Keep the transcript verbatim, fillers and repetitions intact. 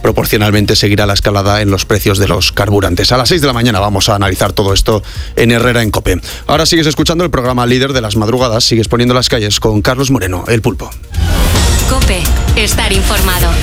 proporcionalmente seguirá la escalada en los precios de los carburantes. A las seis de la mañana vamos a analizar todo esto en Herrera en COPE. Ahora sigues escuchando el programa líder de las madrugadas, sigues poniendo las calles con Carlos Moreno, El Pulpo. COPE, estar informado.